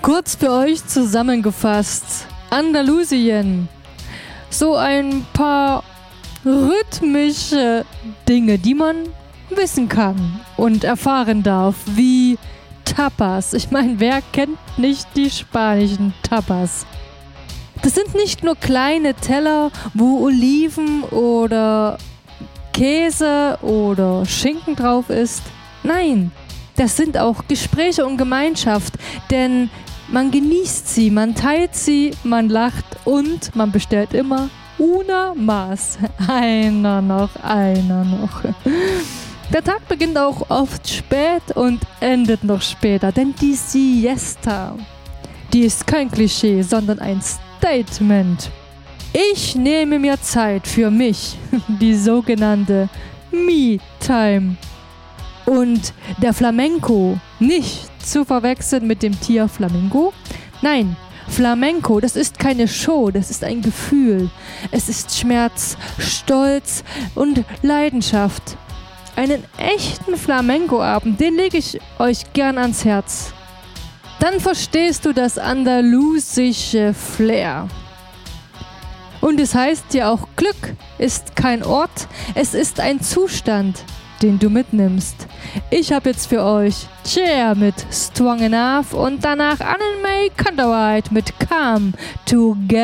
Kurz für euch zusammengefasst: Andalusien. So ein paar rhythmische Dinge, die man wissen kann und erfahren darf, wie Tapas. Ich meine, wer kennt nicht die spanischen Tapas? Das sind nicht nur kleine Teller, wo Oliven oder Käse oder Schinken drauf ist. Nein, das sind auch Gespräche und Gemeinschaft, denn man genießt sie, man teilt sie, man lacht und man bestellt immer una más. Einer noch. Der Tag beginnt auch oft spät und endet noch später, denn die Siesta, die ist kein Klischee, sondern ein Statement. Ich nehme mir Zeit für mich, die sogenannte Me-Time. Und der Flamenco, nicht zu verwechseln mit dem Tier Flamingo. Nein, Flamenco, das ist keine Show, das ist ein Gefühl. Es ist Schmerz, Stolz und Leidenschaft. Einen echten Flamenco-Abend, den lege ich euch gern ans Herz. Dann verstehst du das andalusische Flair. Und es heißt ja auch, Glück ist kein Ort, es ist ein Zustand, den du mitnimmst. Ich habe jetzt für euch Cher mit Strong Enough und danach Anne May Condorite mit Come Together.